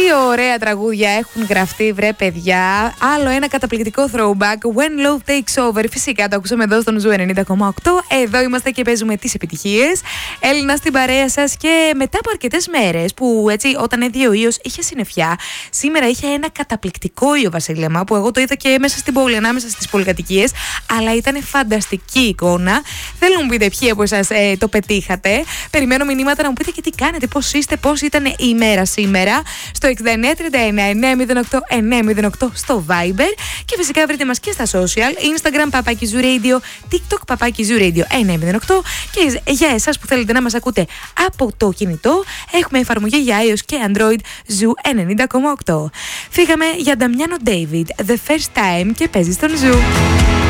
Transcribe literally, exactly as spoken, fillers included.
ωραία τραγούδια έχουν γραφτεί, βρε παιδιά. Άλλο ένα καταπληκτικό throwback, When Love Takes Over. Φυσικά το ακούσαμε εδώ στον Ζου ενενήντα κόμμα οκτώ. Εδώ είμαστε και παίζουμε τις επιτυχίες. Έλληνα στην παρέα σας και μετά από αρκετές μέρες που έτσι όταν έδιε ο ήλιος είχε συννεφιά, σήμερα είχε ένα καταπληκτικό ήλιο-βασίλεμα που εγώ το είδα και μέσα στην πόλη, ανάμεσα στις πολυκατοικίες. Αλλά ήταν φανταστική εικόνα. Θέλω να μου πείτε ποιοι από εσάς ε, το πετύχατε. Περιμένω μηνύματα να μου πείτε και τι κάνετε, πώς είστε, πώς ήταν η ημέρα σήμερα. Στο εξήντα εννέα τριάντα εννέα εννιακόσια οκτώ εννιακόσια οκτώ στο Viber. Και φυσικά βρείτε μας και στα social, Instagram παπάκι Zoo Radio, TikTok παπάκι Zoo Radio εννιακόσια οκτώ. Και για εσάς που θέλετε να μας ακούτε από το κινητό, έχουμε εφαρμογή για iOS και Android Zoo ενενήντα κόμμα οκτώ. Φύγαμε για Νταμιάνο David, The First Time, και παίζει στον Zoo.